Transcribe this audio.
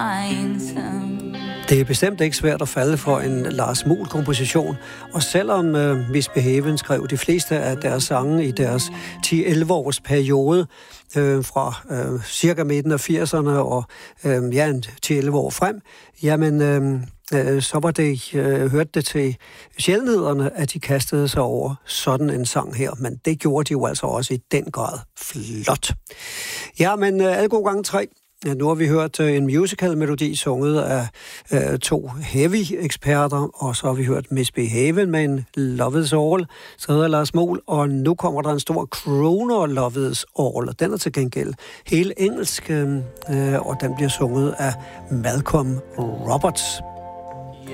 einsam. Det er bestemt ikke svært at falde for en Lars Muhl-komposition, og selvom Misbehaven skrev de fleste af deres sange i deres 10-11 års periode, fra cirka midten af 80'erne og 10-11 år frem, jamen så var det, hørte det til sjældenhederne, at de kastede sig over sådan en sang her, men det gjorde de jo altså også i den grad flot. Ja, men alle gode gange 3. Ja, nu har vi hørt en musical-melodi sunget af 2 heavy-eksperter, og så har vi hørt Misbehaven med en Love Is All, så hedder Lars Muhl, og nu kommer der en stor crooner, Love Is All, og den er til gengæld helt engelsk, og den bliver sunget af Malcolm Roberts.